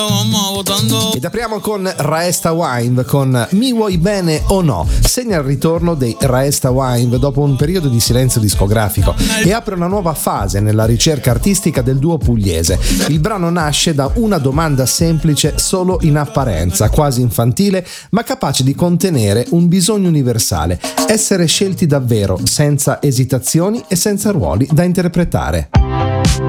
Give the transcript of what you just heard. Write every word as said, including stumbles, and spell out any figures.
Ed apriamo con Raesta Wine con Mi vuoi bene o no? Segna il ritorno dei Raesta Wine dopo un periodo di silenzio discografico e apre una nuova fase nella ricerca artistica del duo pugliese. Il brano nasce da una domanda semplice solo in apparenza, quasi infantile, ma capace di contenere un bisogno universale: essere scelti davvero, senza esitazioni e senza ruoli da interpretare.